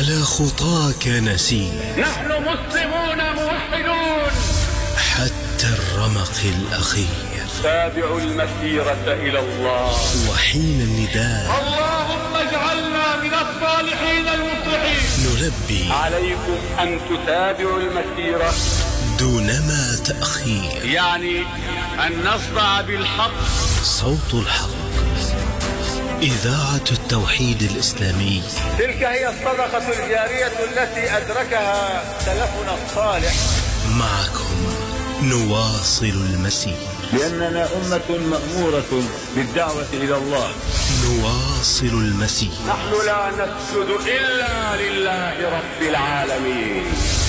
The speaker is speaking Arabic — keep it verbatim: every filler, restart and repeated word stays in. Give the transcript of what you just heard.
على خطاك نسير، نحن مسلمون موحدون حتى الرمق الأخير. تابعوا المسيرة إلى الله. وحين النداء اللهم اجعلنا من الصالحين المصلحين، نلبي عليكم أن تتابعوا المسيرة دونما تأخير، يعني أن نصدع بالحق. صوت الحق، إذاعة التوحيد الإسلامي. تلك هي الصدقة الجارية التي أدركها سلفنا الصالح. معكم نواصل المسير، لأننا أمة مأمورة بالدعوة إلى الله. نواصل المسير. نحن لا نسجد إلا لله رب العالمين.